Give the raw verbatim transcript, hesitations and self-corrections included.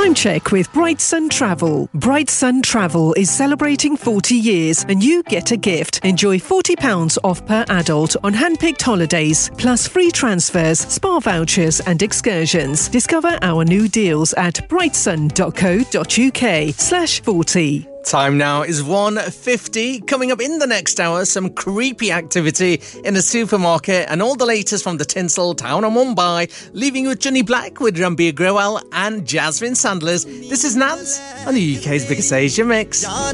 Time check with Bright Sun Travel. Bright Sun Travel is celebrating forty years and you get a gift. Enjoy forty pounds off per adult on hand-picked holidays, plus free transfers, spa vouchers and excursions. Discover our new deals at brightsun.co.uk slash 40. Time now is one fifty. Coming up in the next hour, some creepy activity in a supermarket and all the latest from the tinsel town of Mumbai. Leaving you with Johnny Black with Ranbir Grewal and Jasmine Sanders. This is Nance on the U K's biggest Asia mix.